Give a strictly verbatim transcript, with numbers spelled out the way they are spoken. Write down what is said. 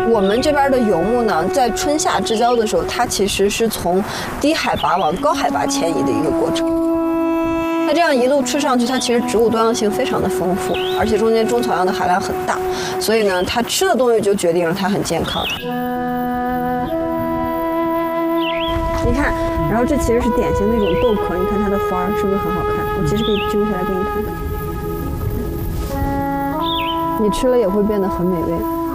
我们这边的游牧呢，在春夏之交的时候，它其实是从低海拔往高海拔迁移的一个过程。它这样一路吃上去，它其实植物多样性非常的丰富，而且中间中草药的含量很大，所以呢，它吃的东西就决定了它很健康。你看，然后这其实是典型的一种豆壳，你看它的花儿是不是很好看？我其实可以揪下来给你看看，你吃了也会变得很美味。